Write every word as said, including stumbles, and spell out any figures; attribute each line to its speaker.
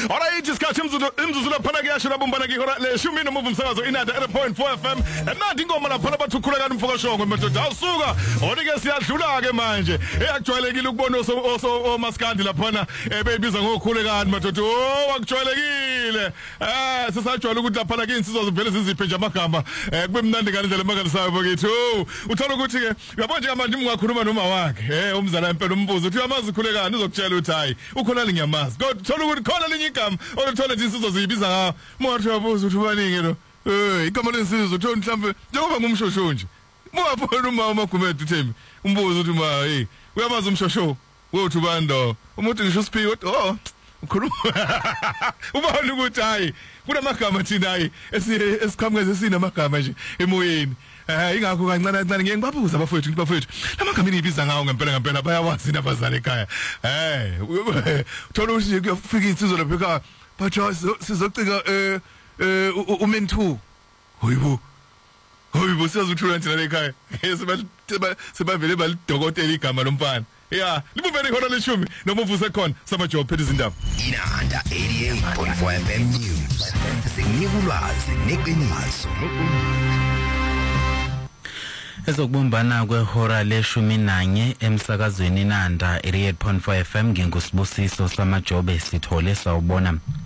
Speaker 1: Alright, isikhathi imzuzu imzuzu laphana kuyasho labumbana ngihora leshumi nomuvu umsakazo inada eight point four F M. Emnandi ingoma laphana bathukhula kanti umfokoshongo madoda awusuka. Onike siyadlula ke manje. Eyakujwayelekile ukubona oso omaskandi laphana ebeyibiza ngokhule kanti madoda. Oh, akujwayelekile. Eh, sisajwayela ukuthi laphana ke insizwa zivele ziziphe nje amagama. Eh, kube mnandi kanjalo emangalisayo bakithi. Oh, uthola ukuthi ke uyabona nje manje ungakhuluma noma wakhe. Eh, umzala impela umbuzo uthi uyamazi ukhulekani uzokutshela uthi hayi ukhona ngiyamazi. Kodwa thola ukuthi khona linye igama oluthola nje insizwa ziyibiza ngawo. Mothi uyabuza uthi ubaningi lo. Eh, igama lesizwe uthona mhlambe njengoba ngumshosho nje. Mawaphola uma uMagumede uThembi. Umbuzo uthi ma hey uyamazi umshosho. Wothi ubando. Umuntu ngisho siphiwe oh ukhuluma ubona ukuthi hayi kunamagama thina hayi esiqhamukeze sinamagama nje emoyeni. Eh ingakho kancane kancane ngeke ngibabuza abafowethu ngibafowethu lamagama enibiza ngawo ngempela ngempela bayawazi nabazali ekhaya. Eh uthola ukuthi kuyafika insizwe lapha ekhaya batho sizocika eh eh umentu hoyibo hoyibo siyazuthula nje la ekhaya seba sebavele balidokotela igama lomfana. Yeah, libuvele khona leshumi noma uvuse khona samajob phethe izindaba.
Speaker 2: Inanda eighty-eight point four F M News. Singikulwazi neqiniso.
Speaker 3: Ezokubumbana kwehora leshumi nanye emsakazweni Inanda eighty-eight point four F M ngingusibusiso samajobe sithole sawubona.